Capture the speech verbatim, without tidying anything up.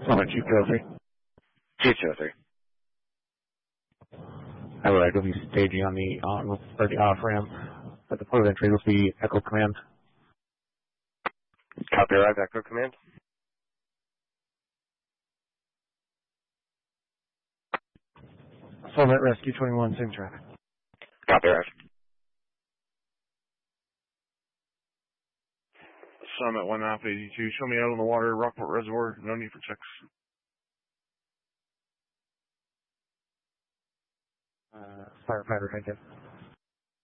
Summit two two oh three. two two oh three. I would like to be staging on the on or the off ramp, but the port of entry will be Echo Command. Copy, arrive, Echo Command. Summit Rescue twenty-one, same traffic. Copy, arrive. Summit one Alpha eighty-two, show me out on the water, Rockport Reservoir, no need for checks. Uh, firefighter, thank you.